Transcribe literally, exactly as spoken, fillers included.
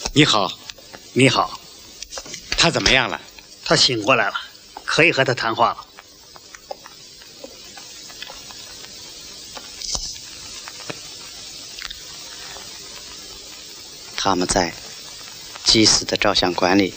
你好，你好。他怎么样了？ 他醒过来了，可以和他谈话了。 他们在祭祀的照相馆里